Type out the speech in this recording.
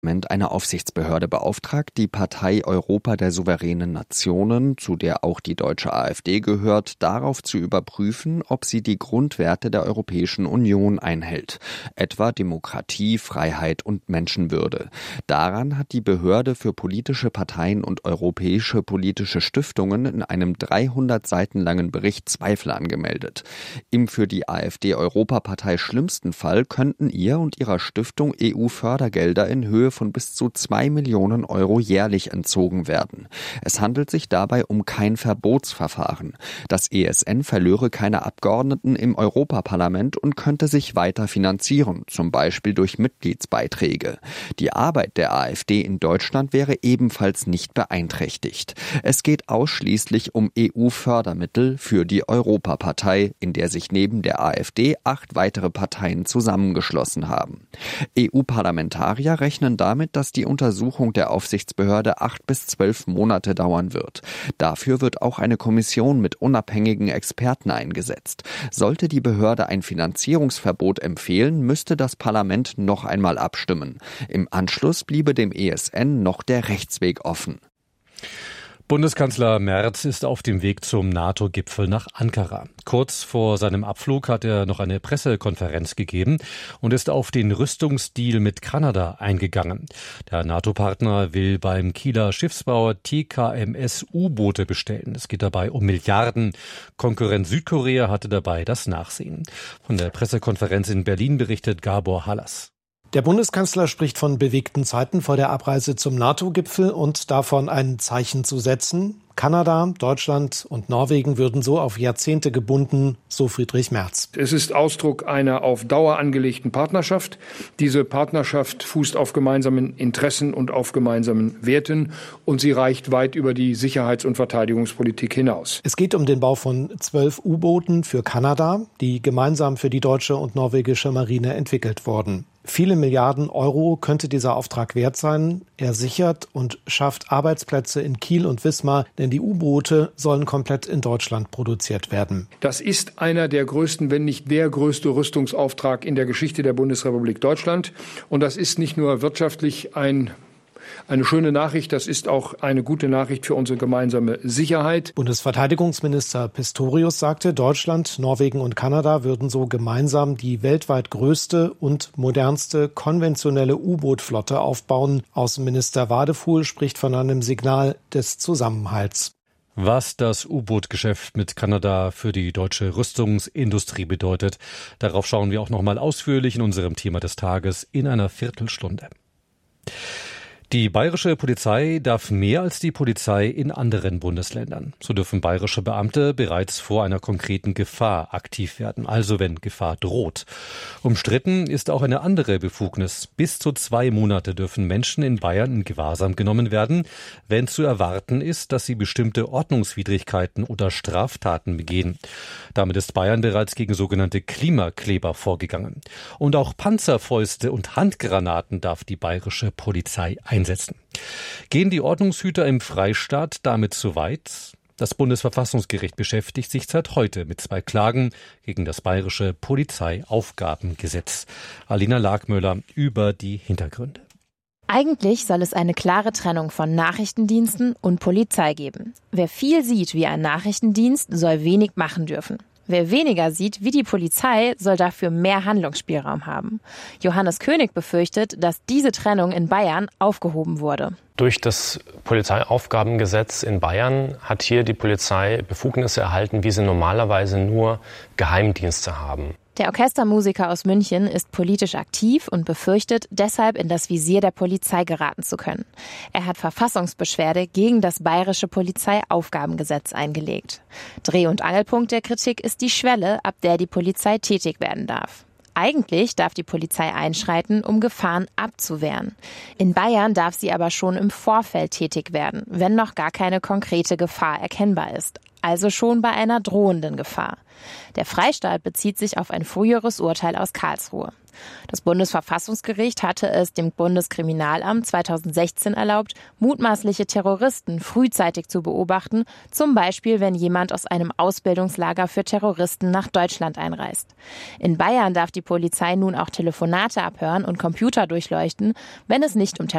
Eine Aufsichtsbehörde beauftragt, die Partei Europa der souveränen Nationen, zu der auch die deutsche AfD gehört, darauf zu überprüfen, ob sie die Grundwerte der Europäischen Union einhält, etwa Demokratie, Freiheit und Menschenwürde. Daran hat die Behörde für politische Parteien und europäische politische Stiftungen in einem 300 Seiten langen Bericht Zweifel angemeldet. Im für die AfD-Europapartei schlimmsten Fall könnten ihr und ihrer Stiftung EU-Fördergelder in Höhe von bis zu 2 Millionen Euro jährlich entzogen werden. Es handelt sich dabei um kein Verbotsverfahren. Das ESN verlöre keine Abgeordneten im Europaparlament und könnte sich weiter finanzieren, zum Beispiel durch Mitgliedsbeiträge. Die Arbeit der AfD in Deutschland wäre ebenfalls nicht beeinträchtigt. Es geht ausschließlich um EU-Fördermittel für die Europapartei, in der sich neben der AfD 8 weitere Parteien zusammengeschlossen haben. EU-Parlamentarier rechnen damit, dass die Untersuchung der Aufsichtsbehörde 8 bis 12 Monate dauern wird. Dafür wird auch eine Kommission mit unabhängigen Experten eingesetzt. Sollte die Behörde ein Finanzierungsverbot empfehlen, müsste das Parlament noch einmal abstimmen. Im Anschluss bliebe dem ESN noch der Rechtsweg offen. Bundeskanzler Merz ist auf dem Weg zum NATO-Gipfel nach Ankara. Kurz vor seinem Abflug hat er noch eine Pressekonferenz gegeben und ist auf den Rüstungsdeal mit Kanada eingegangen. Der NATO-Partner will beim Kieler Schiffsbauer TKMS U-Boote bestellen. Es geht dabei um Milliarden. Konkurrent Südkorea hatte dabei das Nachsehen. Von der Pressekonferenz in Berlin berichtet Gabor Hallas. Der Bundeskanzler spricht von bewegten Zeiten vor der Abreise zum NATO-Gipfel und davon, ein Zeichen zu setzen. Kanada, Deutschland und Norwegen würden so auf Jahrzehnte gebunden, so Friedrich Merz. Es ist Ausdruck einer auf Dauer angelegten Partnerschaft. Diese Partnerschaft fußt auf gemeinsamen Interessen und auf gemeinsamen Werten und sie reicht weit über die Sicherheits- und Verteidigungspolitik hinaus. Es geht um den Bau von 12 U-Booten für Kanada, die gemeinsam für die deutsche und norwegische Marine entwickelt wurden. Viele Milliarden Euro könnte dieser Auftrag wert sein. Er sichert und schafft Arbeitsplätze in Kiel und Wismar, denn die U-Boote sollen komplett in Deutschland produziert werden. Das ist einer der größten, wenn nicht der größte Rüstungsauftrag in der Geschichte der Bundesrepublik Deutschland. Und das ist nicht nur wirtschaftlich eine schöne Nachricht, das ist auch eine gute Nachricht für unsere gemeinsame Sicherheit. Bundesverteidigungsminister Pistorius sagte, Deutschland, Norwegen und Kanada würden so gemeinsam die weltweit größte und modernste konventionelle U-Boot-Flotte aufbauen. Außenminister Wadefuhl spricht von einem Signal des Zusammenhalts. Was das U-Boot-Geschäft mit Kanada für die deutsche Rüstungsindustrie bedeutet, darauf schauen wir auch noch mal ausführlich in unserem Thema des Tages in einer Viertelstunde. Die bayerische Polizei darf mehr als die Polizei in anderen Bundesländern. So dürfen bayerische Beamte bereits vor einer konkreten Gefahr aktiv werden, also wenn Gefahr droht. Umstritten ist auch eine andere Befugnis. Bis zu 2 Monate dürfen Menschen in Bayern in Gewahrsam genommen werden, wenn zu erwarten ist, dass sie bestimmte Ordnungswidrigkeiten oder Straftaten begehen. Damit ist Bayern bereits gegen sogenannte Klimakleber vorgegangen. Und auch Panzerfäuste und Handgranaten darf die bayerische Polizei einsetzen. Gehen die Ordnungshüter im Freistaat damit zu weit? Das Bundesverfassungsgericht beschäftigt sich seit heute mit 2 Klagen gegen das bayerische Polizeiaufgabengesetz. Alina Lagmöller über die Hintergründe. Eigentlich soll es eine klare Trennung von Nachrichtendiensten und Polizei geben. Wer viel sieht wie ein Nachrichtendienst, soll wenig machen dürfen. Wer weniger sieht wie die Polizei, soll dafür mehr Handlungsspielraum haben. Johannes König befürchtet, dass diese Trennung in Bayern aufgehoben wurde. Durch das Polizeiaufgabengesetz in Bayern hat hier die Polizei Befugnisse erhalten, wie sie normalerweise nur Geheimdienste haben. Der Orchestermusiker aus München ist politisch aktiv und befürchtet, deshalb in das Visier der Polizei geraten zu können. Er hat Verfassungsbeschwerde gegen das bayerische Polizeiaufgabengesetz eingelegt. Dreh- und Angelpunkt der Kritik ist die Schwelle, ab der die Polizei tätig werden darf. Eigentlich darf die Polizei einschreiten, um Gefahren abzuwehren. In Bayern darf sie aber schon im Vorfeld tätig werden, wenn noch gar keine konkrete Gefahr erkennbar ist. Also schon bei einer drohenden Gefahr. Der Freistaat bezieht sich auf ein früheres Urteil aus Karlsruhe. Das Bundesverfassungsgericht hatte es dem Bundeskriminalamt 2016 erlaubt, mutmaßliche Terroristen frühzeitig zu beobachten, zum Beispiel wenn jemand aus einem Ausbildungslager für Terroristen nach Deutschland einreist. In Bayern darf die Polizei nun auch Telefonate abhören und Computer durchleuchten, wenn es nicht um